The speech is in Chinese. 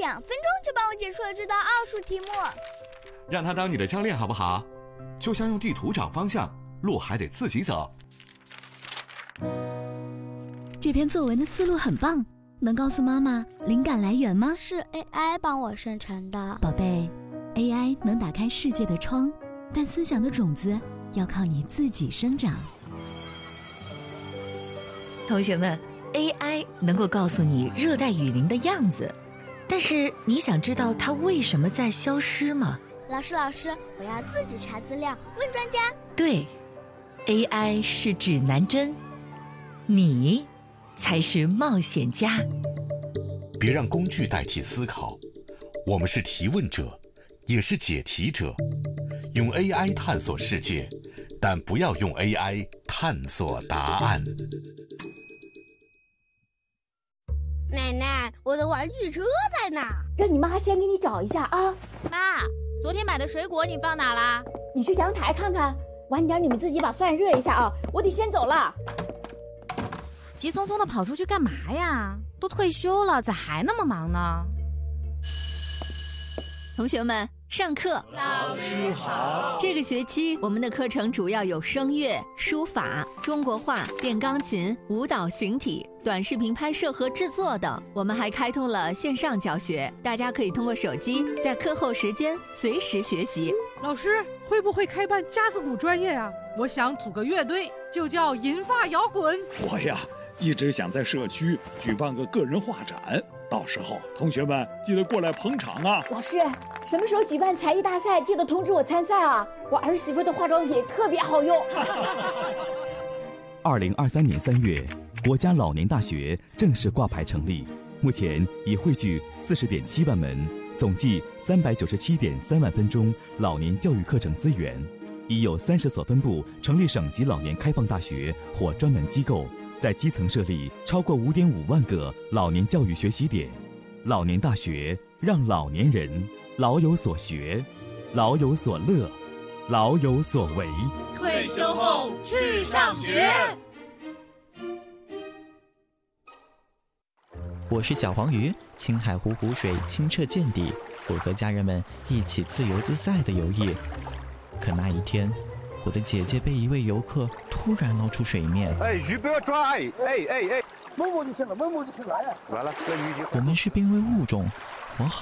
2分钟就帮我解出了这道奥数题目。 让他当你的教练好不好？就像用地图找方向，路还得自己走。 这篇作文的思路很棒，能告诉妈妈灵感来源吗？ 是 AI 帮我生成的。 宝贝， AI 能打开世界的窗，但思想的种子要靠你自己生长。 同学们， AI 能够告诉你热带雨林的样子，但是你想知道它为什么在消失吗？ 老师，我要自己查资料，问专家。 对， AI 是指南针，你才是冒险家。 别让工具代替思考，我们是提问者，也是解题者。用 AI 探索世界，但不要用 AI 探索答案。 奶奶，我的玩具车在哪？ 让你妈先给你找一下啊。 妈，昨天买的水果你放哪啦？ 你去阳台看看。晚点你们自己把饭热一下啊，我得先走了。 急匆匆的跑出去干嘛呀？都退休了，咋还那么忙呢？ 同学们，上课。 老师好。 这个学期我们的课程主要有声乐、书法、中国画、电钢琴、舞蹈形体、短视频拍摄和制作等。我们还开通了线上教学，大家可以通过手机在课后时间随时学习。 老师，会不会开办架子鼓专业啊？我想组个乐队，就叫银发摇滚。 我呀，一直想在社区举办个个人画展，到时候同学们记得过来捧场啊。 老师，什么时候举办才艺大赛，记得通知我参赛啊，我儿媳妇的化妆品特别好用。 2023年3月，国家老年大学正式挂牌成立，目前已汇聚40.7万门，总计397.3万分钟老年教育课程资源，已有30所分部成立省级老年开放大学或专门机构，在基层设立超过5.5万个老年教育学习点。老年大学让老年人老有所学，老有所乐，老有所为。 退休后去上学。 我是小黄鱼，青海湖湖水清澈见底，我和家人们一起自由自在地游弋。可那一天，我的姐姐被一位游客突然捞出水面。 鱼不要抓！摸摸就行了，摸摸就行了。完了，这鱼就。 我们是濒危物种，我